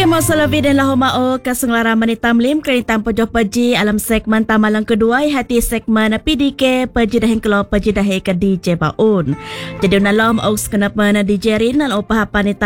Salavi dan lahomao kasenglara manitam lim keritam pojoh peji alam segmen tamalang kedua hati segmen PDK peji dahin kelo peji dahi ke DJ Baun. Jadi unalom aus kenapa na DJ Rin nal opah apa